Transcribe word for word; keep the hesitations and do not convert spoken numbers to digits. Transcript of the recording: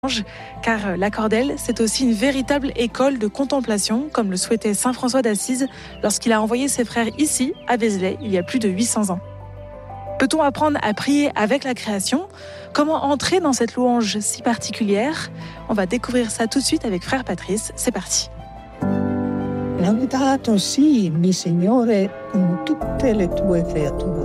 car la cordelle, c'est aussi une véritable école de contemplation, comme le souhaitait saint François d'Assise lorsqu'il a envoyé ses frères ici, à Vézelay, il y a plus de huit cents ans. Peut-on apprendre à prier avec la création ? Comment entrer dans cette louange si particulière ? On va découvrir ça tout de suite avec frère Patrice. C'est parti. Laudato si, mi Signore, con tutte le tue creature.